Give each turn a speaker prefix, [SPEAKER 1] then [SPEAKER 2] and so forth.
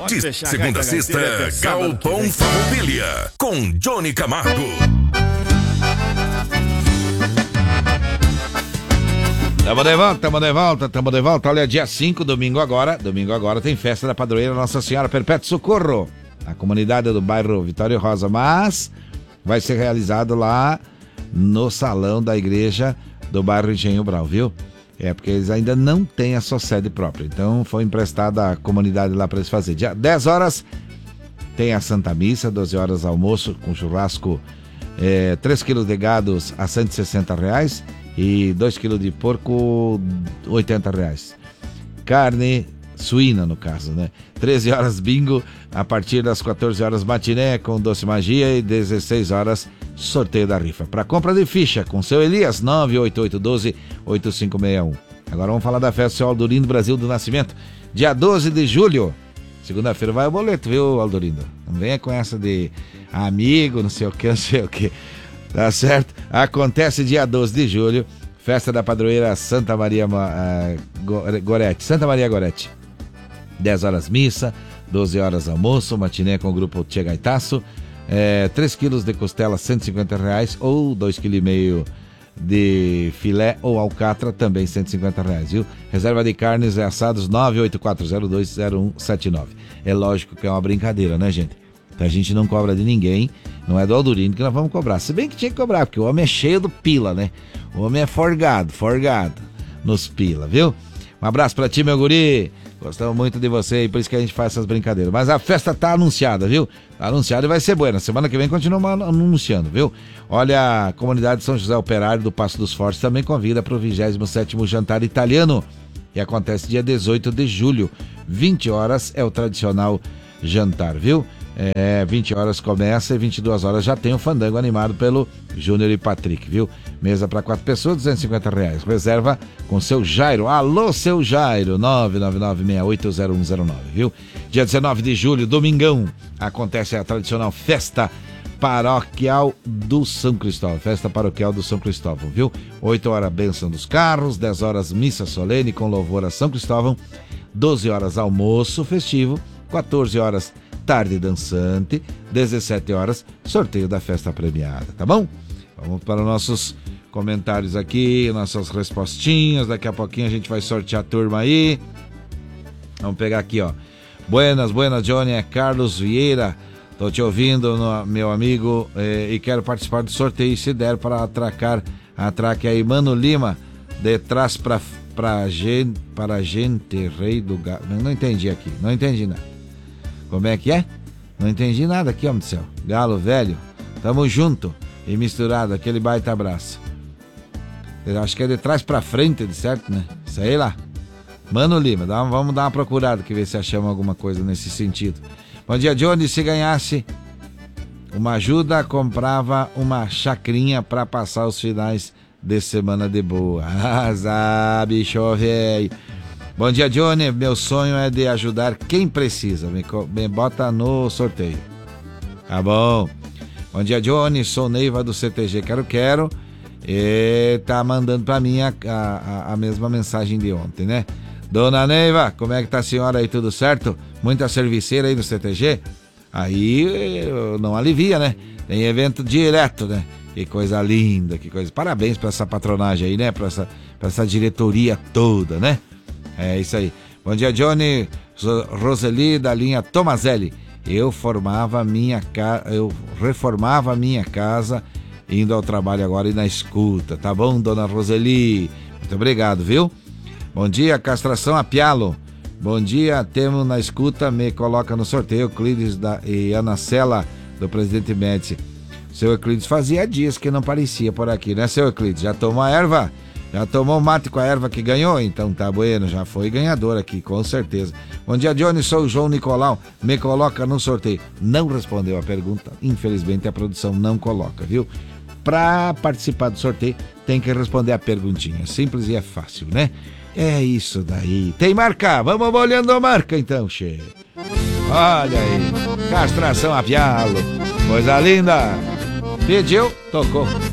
[SPEAKER 1] De segunda a sexta, Galpão Farroupilha, com Johnny Camargo.
[SPEAKER 2] Tamo de volta. Olha, dia 5, domingo agora tem festa da padroeira Nossa Senhora Perpétuo Socorro, na comunidade do bairro Vitória Rosa, mas vai ser realizado lá no salão da igreja do bairro Engenho Brau, viu? É, porque eles ainda não têm a sua sede própria, então foi emprestada a comunidade lá para eles fazerem. Dia 10 horas tem a Santa Missa, 12 horas almoço com churrasco, 3 quilos de gados a R$160 e 2 quilos de porco R$80. Carne suína, no caso, né? 13 horas bingo, a partir das 14 horas matiné com doce magia e 16 horas sorteio da rifa. Para compra de ficha com seu Elias, 98812-8561. Agora vamos falar da festa do seu Aldorindo Brasil do Nascimento, dia 12 de julho. Segunda-feira vai o boleto, viu, Aldorindo? Não venha com essa de amigo, não sei o que. Tá certo? Acontece dia 12 de julho, festa da padroeira Santa Maria Gorete. 10 horas missa, 12 horas almoço, matiné com o grupo Tia Gaitaço, 3 quilos de costela R$150 ou 2,5 kg de filé ou alcatra também R$150, viu? Reserva de carnes e assados 984020179. É lógico que é uma brincadeira, né, gente? Então a gente não cobra de ninguém, não é do Aldorindo que nós vamos cobrar. Se bem que tinha que cobrar, porque o homem é cheio do pila, né? O homem é forgado nos pila, viu? Um abraço pra ti, meu guri. Gostamos muito de você e por isso que a gente faz essas brincadeiras. Mas a festa tá anunciada, viu? Tá anunciada e vai ser boa. Na semana que vem continua anunciando, viu? Olha, a comunidade São José Operário do Passo dos Fortes também convida para o 27º jantar italiano. E acontece dia 18 de julho. 20 horas é o tradicional jantar, viu? 20 horas começa e 22 horas já tem o fandango animado pelo Júnior e Patrick, viu? Mesa para 4 pessoas, R$250. Reserva com seu Jairo. Alô, seu Jairo, 999680109, viu? Dia 19 de julho, domingão, acontece a tradicional festa paroquial do São Cristóvão. Festa paroquial do São Cristóvão, viu? 8 horas bênção dos carros, 10 horas missa solene com louvor a São Cristóvão, 12 horas almoço festivo, 14 horas tarde dançante, 17 horas, sorteio da festa premiada, tá bom? Vamos para os nossos comentários aqui, nossas respostinhas, daqui a pouquinho a gente vai sortear a turma aí. Vamos pegar aqui, ó. Buenas, Johnny, é Carlos Vieira, tô te ouvindo, meu amigo, e quero participar do sorteio, se der para atraque aí, Mano Lima, de trás para gente, rei do gado, não entendi nada. Como é que é? Não entendi nada aqui, homem do céu. Galo velho, tamo junto e misturado, aquele baita abraço. Eu acho que é de trás pra frente, de certo, né? Sei lá. Mano Lima, vamos dar uma procurada que ver se achamos alguma coisa nesse sentido. Bom dia, Johnny. Se ganhasse uma ajuda, comprava uma chacrinha pra passar os finais de semana de boa. Ah, bicho velho. Bom dia, Johnny. Meu sonho é de ajudar quem precisa. Me bota no sorteio. Tá bom. Bom dia, Johnny. Sou Neiva do CTG Quero. E tá mandando pra mim a mesma mensagem de ontem, né? Dona Neiva, como é que tá a senhora aí? Tudo certo? Muita serviceira aí no CTG? Aí não alivia, né? Tem evento direto, né? Que coisa linda, que coisa. Parabéns pra essa patronagem aí, né? Pra essa diretoria toda, né? É isso aí. Bom dia, Johnny. Roseli da linha Tomazelli. Eu reformava a minha casa indo ao trabalho agora e na escuta. Tá bom, dona Roseli? Muito obrigado, viu? Bom dia, Castração a Pialo. Bom dia, temos na escuta, me coloca no sorteio Euclides e Ana Cela do Presidente Médici. Seu Euclides fazia dias que não aparecia por aqui, né, seu Euclides? Já tomou a erva? Já tomou mate com a erva que ganhou? Então tá bueno, já foi ganhador aqui, com certeza. Bom dia, Johnny, sou o João Nicolau, me coloca no sorteio. Não respondeu a pergunta, infelizmente a produção não coloca, viu? Pra participar do sorteio, tem que responder a perguntinha, simples e é fácil, né? É isso daí. Tem marca? Vamos olhando a marca então, che. Olha aí, Castração a Pialo, coisa linda. Pediu, tocou.